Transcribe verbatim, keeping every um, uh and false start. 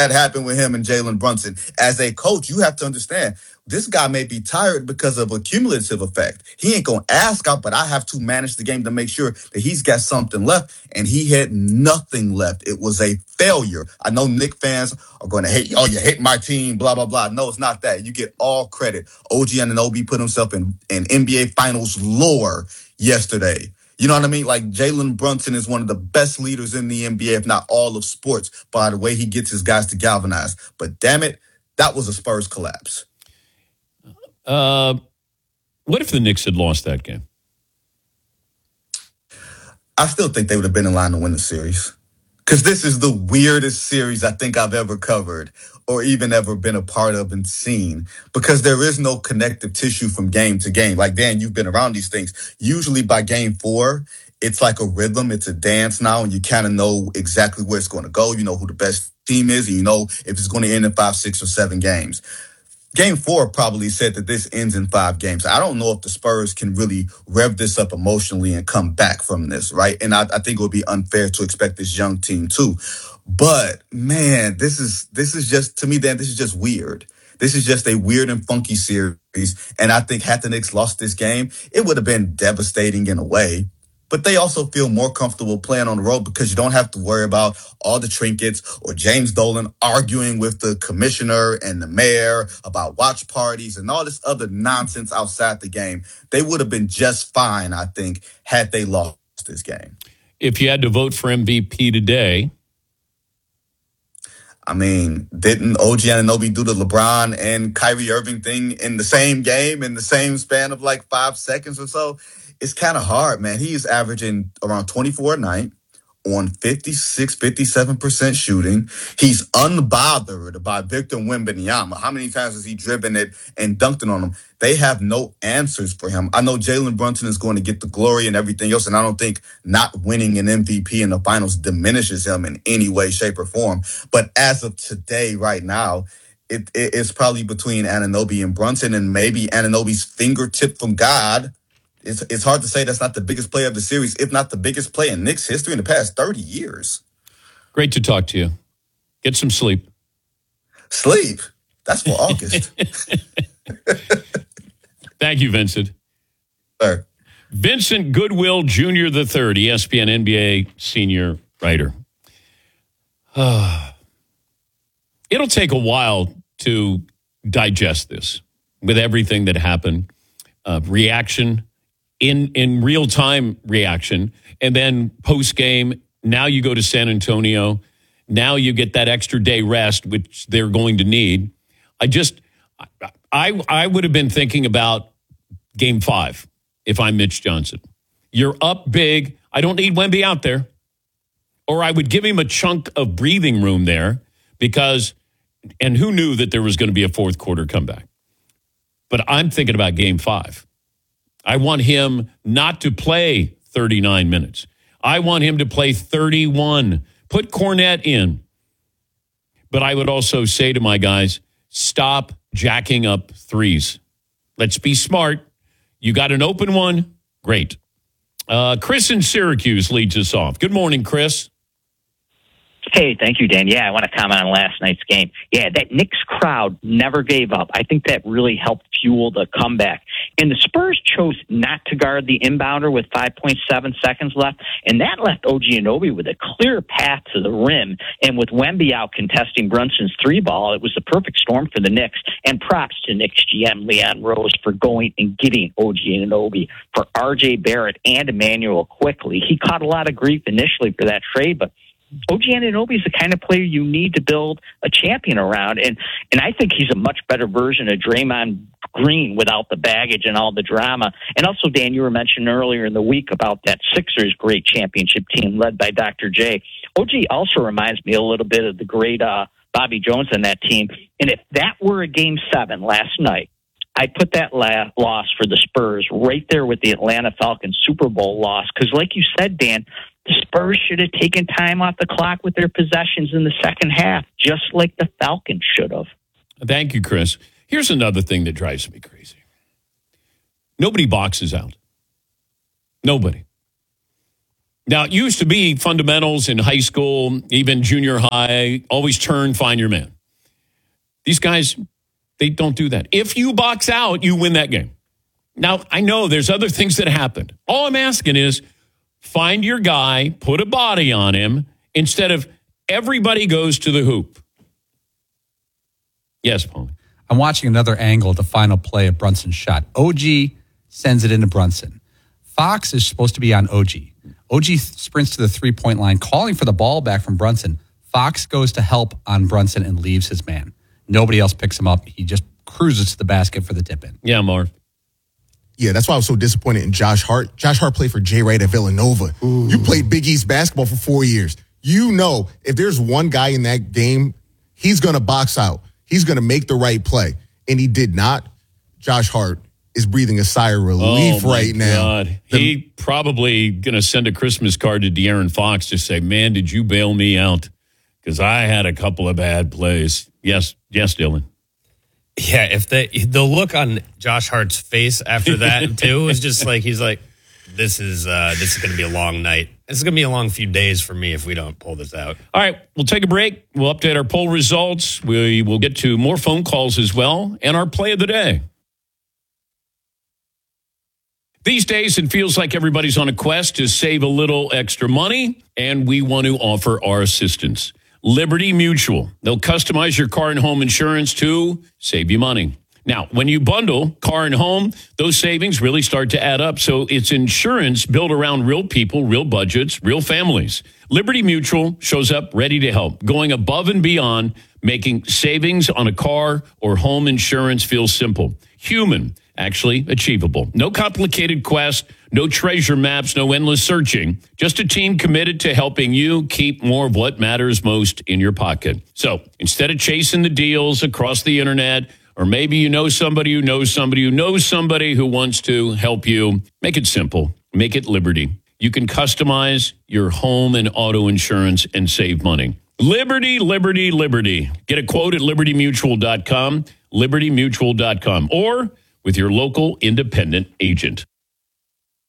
that happened with him and Jalen Brunson. As a coach, you have to understand this guy may be tired because of a cumulative effect. He ain't going to ask out, but I have to manage the game to make sure that he's got something left, and he had nothing left. It was a failure. I know Knicks fans are going to hate, oh, you hate my team, blah, blah, blah. No, it's not that. You get all credit. O G Anunoby put himself in, in N B A Finals lore yesterday. You know what I mean? Like, Jalen Brunson is one of the best leaders in the N B A, if not all of sports, by the way he gets his guys to galvanize. But damn it, that was a Spurs collapse. Uh, what if the Knicks had lost that game? I still think they would have been in line to win the series. Because this is the weirdest series I think I've ever covered or even ever been a part of and seen, because there is no connective tissue from game to game. Like, Dan, you've been around these things. Usually by game four, it's like a rhythm. It's a dance now, and you kind of know exactly where it's going to go. You know who the best team is, and you know if it's going to end in five, six, or seven games. Game four probably said that this ends in five games. I don't know if the Spurs can really rev this up emotionally and come back from this, right? And I, I think it would be unfair to expect this young team too. But man, this is this is just, to me, Dan, this is just weird. This is just a weird and funky series. And I think had the Knicks lost this game, it would have been devastating in a way. But they also feel more comfortable playing on the road because you don't have to worry about all the trinkets or James Dolan arguing with the commissioner and the mayor about watch parties and all this other nonsense outside the game. They would have been just fine, I think, had they lost this game. If you had to vote for M V P today, I mean, didn't O G Anunoby do the LeBron and Kyrie Irving thing in the same game, in the same span of like five seconds or so? It's kind of hard, man. He is averaging around twenty-four a night on fifty-six, fifty-seven percent shooting. He's unbothered by Victor Wembanyama. How many times has he driven it and dunked it on him? They have no answers for him. I know Jalen Brunson is going to get the glory and everything else, and I don't think not winning an M V P in the finals diminishes him in any way, shape, or form. But as of today, right now, it, it, it's probably between Anunoby and Brunson, and maybe Anunoby's fingertip from God. It's it's hard to say that's not the biggest play of the series, if not the biggest play in Knicks history in the past thirty years. Great to talk to you. Get some sleep. Sleep? That's for August. Thank you, Vincent. Sir. Vincent Goodwill Junior the third, E S P N N B A senior writer. Uh, it'll take a while to digest this with everything that happened. Uh, reaction. In in real time reaction, and then post game. Now you go to San Antonio. Now you get that extra day rest, which they're going to need. I just, I I would have been thinking about game five if I'm Mitch Johnson. You're up big. I don't need Wemby out there, or I would give him a chunk of breathing room there because, and who knew that there was going to be a fourth quarter comeback? But I'm thinking about game five. I want him not to play thirty-nine minutes. I want him to play thirty-one. Put Kornet in. But I would also say to my guys, stop jacking up threes. Let's be smart. You got an open one? Great. Uh, Chris in Syracuse leads us off. Good morning, Chris. Hey, thank you, Dan. Yeah, I want to comment on last night's game. Yeah, that Knicks crowd never gave up. I think that really helped fuel the comeback. And the Spurs chose not to guard the inbounder with five point seven seconds left, and that left O G Anunoby with a clear path to the rim. And with Wemby out contesting Brunson's three ball, it was the perfect storm for the Knicks. And props to Knicks G M Leon Rose for going and getting O G Anunoby for R J Barrett and Emmanuel quickly. He caught a lot of grief initially for that trade, but O G Anunoby is the kind of player you need to build a champion around, and and I think he's a much better version of Draymond Green without the baggage and all the drama. And also, Dan, you were mentioning earlier in the week about that Sixers great championship team led by Doctor J. O G also reminds me a little bit of the great uh, Bobby Jones on that team. And if that were a game seven last night, I'd put that la- loss for the Spurs right there with the Atlanta Falcons Super Bowl loss. Because like you said, Dan, the Spurs should have taken time off the clock with their possessions in the second half, just like the Falcons should have. Thank you, Chris. Here's another thing that drives me crazy. Nobody boxes out. Nobody. Now, it used to be fundamentals in high school, even junior high, always turn, find your man. These guys, they don't do that. If you box out, you win that game. Now, I know there's other things that happened. All I'm asking is find your guy, put a body on him, instead of everybody goes to the hoop. Yes, Paul. I'm watching another angle of the final play of Brunson's shot. O G sends it into Brunson. Fox is supposed to be on O G. O G sprints to the three-point line, calling for the ball back from Brunson. Fox goes to help on Brunson and leaves his man. Nobody else picks him up. He just cruises to the basket for the tip-in. Yeah, Marv. Yeah, that's why I was so disappointed in Josh Hart. Josh Hart played for Jay Wright at Villanova. Ooh. You played Big East basketball for four years. You know if there's one guy in that game, he's going to box out. He's going to make the right play. And he did not. Josh Hart is breathing a sigh of relief oh right now. God. The, he probably going to send a Christmas card to De'Aaron Fox to say, man, did you bail me out? Because I had a couple of bad plays. Yes, yes, Dylan. Yeah, if they, the look on Josh Hart's face after that, too, is just like, he's like, this is uh, this is going to be a long night. This is going to be a long few days for me if we don't pull this out. All right, we'll take a break. We'll update our poll results. We will get to more phone calls as well and our play of the day. These days, it feels like everybody's on a quest to save a little extra money, and we want to offer our assistance. Liberty Mutual. They'll customize your car and home insurance to save you money. Now, when you bundle car and home, those savings really start to add up. So it's insurance built around real people, real budgets, real families. Liberty Mutual shows up ready to help, going above and beyond, making savings on a car or home insurance feel simple, human, actually achievable. No complicated quest, no treasure maps, no endless searching. Just a team committed to helping you keep more of what matters most in your pocket. So instead of chasing the deals across the internet, or maybe you know somebody who knows somebody who knows somebody who wants to help you, make it simple. Make it Liberty. You can customize your home and auto insurance and save money. Liberty, Liberty, Liberty. Get a quote at liberty mutual dot com, liberty mutual dot com, or with your local independent agent.